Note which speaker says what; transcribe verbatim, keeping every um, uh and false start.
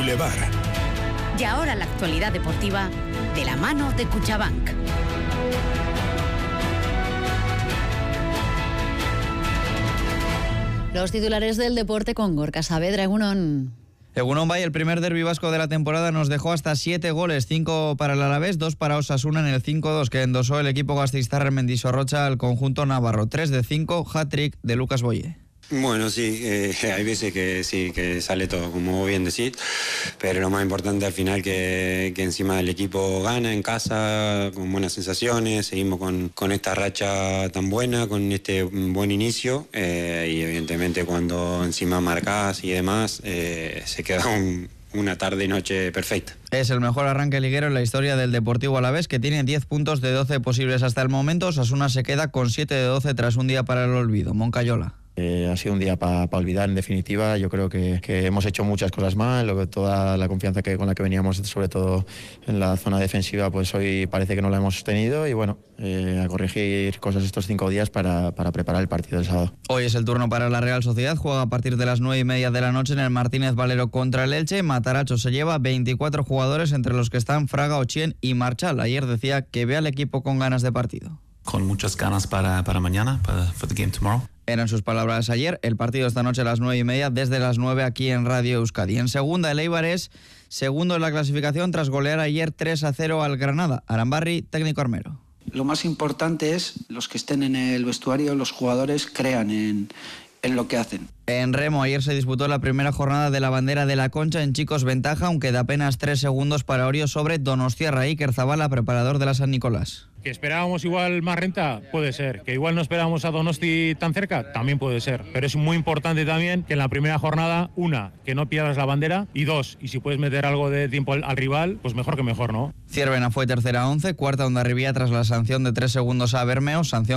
Speaker 1: Boulevard.
Speaker 2: Y ahora la actualidad deportiva de la mano de Cuchabank.
Speaker 3: Los titulares del deporte con Gorka Saavedra. Egunon.
Speaker 4: Egunon Bay, el primer derbi vasco de la temporada nos dejó hasta siete goles, cinco para el Alavés, dos para Osasuna en el cinco dos que endosó el equipo gasteiztarra en Mendizorrocha al conjunto navarro. tres de cinco, hat-trick de Lucas Boye.
Speaker 5: Bueno, sí, eh, hay veces que sí, que sale todo, como bien decís, pero lo más importante al final que, que encima el equipo gana en casa, con buenas sensaciones, seguimos con, con esta racha tan buena, con este buen inicio, eh, y evidentemente cuando encima marcás y demás, eh, se queda un... una tarde y noche perfecta.
Speaker 4: Es el mejor arranque liguero en la historia del Deportivo Alavés, que tiene diez puntos de doce posibles hasta el momento. Osasuna se queda con siete de doce tras un día para el olvido. Moncayola.
Speaker 6: Eh, ha sido un día para pa olvidar, en definitiva. Yo creo que, que hemos hecho muchas cosas mal, lo, toda la confianza que, con la que veníamos, sobre todo en la zona defensiva, pues hoy parece que no la hemos tenido y bueno, eh, a corregir cosas estos cinco días para, para preparar el partido del sábado.
Speaker 4: Hoy es el turno para la Real Sociedad, juega a partir de las nueve y media de la noche en el Martínez Valero contra el Elche. Mataracho se lleva veinticuatro jugadores, entre los que están Fraga, Ochien y Marchal. Ayer decía que ve al equipo con ganas de partido.
Speaker 7: Con muchas ganas para, para mañana, para for the game tomorrow.
Speaker 4: Eran sus palabras ayer. El partido esta noche a las nueve y media, desde las nueve aquí en Radio Euskadi. En segunda, el Eibar es segundo en la clasificación tras golear ayer tres a cero al Granada. Arambarri, técnico armero.
Speaker 8: Lo más importante es los que estén en el vestuario, los jugadores crean en, en lo que hacen.
Speaker 4: En remo, ayer se disputó la primera jornada de la bandera de la Concha. En chicos ventaja, aunque de apenas tres segundos para Orio sobre Donostiarra. Iker Zabala, preparador de la San Nicolás.
Speaker 9: ¿Que esperábamos igual más renta? Puede ser. ¿Que igual no esperábamos a Donosti tan cerca? También puede ser. Pero es muy importante también que en la primera jornada, una, que no pierdas la bandera, y dos, y si puedes meter algo de tiempo al, al rival, pues mejor que mejor, ¿no?
Speaker 4: Ciervena fue tercera a once, cuarta Hondarribía tras la sanción de tres segundos a Bermeo, sanción